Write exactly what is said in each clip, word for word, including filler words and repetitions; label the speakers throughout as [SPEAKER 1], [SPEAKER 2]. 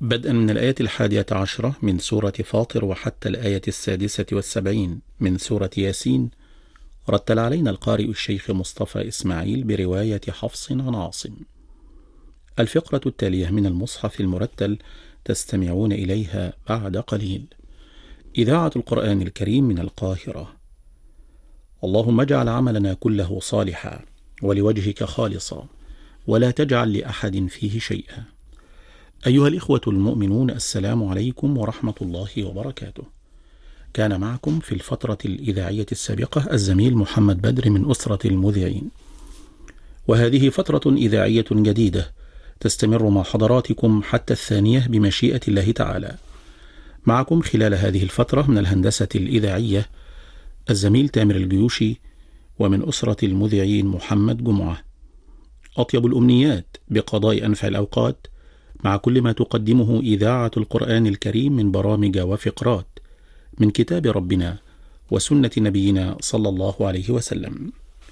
[SPEAKER 1] بدءا من الآية الحادية عشرة من سورة فاطر وحتى الآية السادسة والسبعين من سورة ياسين، رتل علينا القارئ الشيخ مصطفى إسماعيل برواية حفص عن عاصم. الفقرة التالية من المصحف المرتل تستمعون إليها بعد قليل. إذاعة القرآن الكريم من القاهرة. اللهم اجعل عملنا كله صالحا ولوجهك خالصا ولا تجعل لأحد فيه شيئا. أيها الإخوة المؤمنون، السلام عليكم ورحمة الله وبركاته. كان معكم في الفترة الإذاعية السابقة الزميل محمد بدر من أسرة المذيعين، وهذه فترة إذاعية جديدة تستمر مع حضراتكم حتى الثانية بمشيئة الله تعالى. معكم خلال هذه الفترة من الهندسة الإذاعية الزميل تامر الجيوشي، ومن أسرة المذيعين محمد جمعة. أطيب الأمنيات بقضاء أنفع الأوقات مع كل ما تقدمه إذاعة القرآن الكريم من برامج وفقرات من كتاب ربنا وسنة نبينا صلى الله عليه وسلم.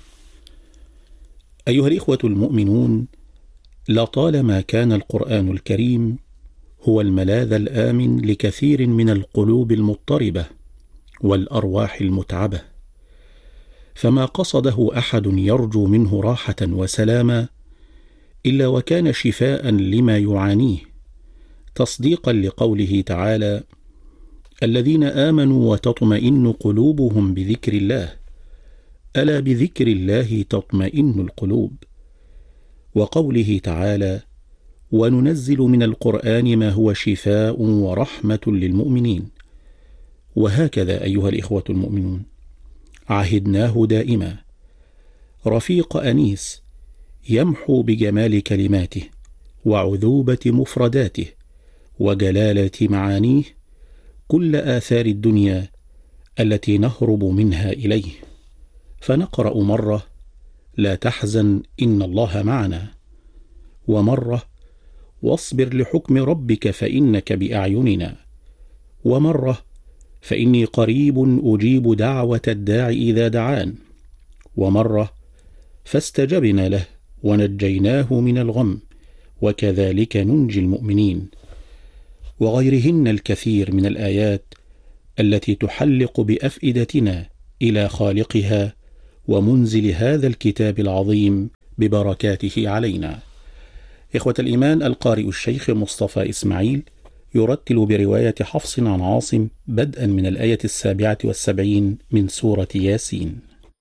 [SPEAKER 1] أيها الإخوة المؤمنون، لطالما كان القرآن الكريم هو الملاذ الآمن لكثير من القلوب المضطربة والأرواح المتعبة، فما قصده أحد يرجو منه راحة وسلاما إلا وكان شفاء لما يعانيه، تصديقا لقوله تعالى: الذين آمنوا وتطمئن قلوبهم بذكر الله، ألا بذكر الله تطمئن القلوب. وقوله تعالى: وننزل من القرآن ما هو شفاء ورحمة للمؤمنين. وهكذا أيها الإخوة المؤمنون، عهدناه دائما رفيق أنيس يمحو بجمال كلماته وعذوبة مفرداته وجلالة معانيه كل آثار الدنيا التي نهرب منها إليه، فنقرأ مرة: لا تحزن إن الله معنا، ومرة: واصبر لحكم ربك فإنك بأعيننا، ومرة: فإني قريب أجيب دعوة الداع إذا دعان، ومرة: فاستجبنا له ونجيناه من الغم وكذلك ننجي المؤمنين، وغيرهن الكثير من الآيات التي تحلق بأفئدتنا إلى خالقها ومنزل هذا الكتاب العظيم ببركاته علينا. إخوة الإيمان، القارئ الشيخ مصطفى إسماعيل يرتل برواية حفص عن عاصم بدءا من الآية السابعة والسبعين من سورة ياسين.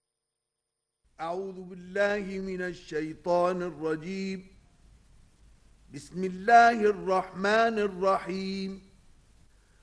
[SPEAKER 2] أعوذ بالله من الشيطان الرجيم. بسم الله الرحمن الرحيم.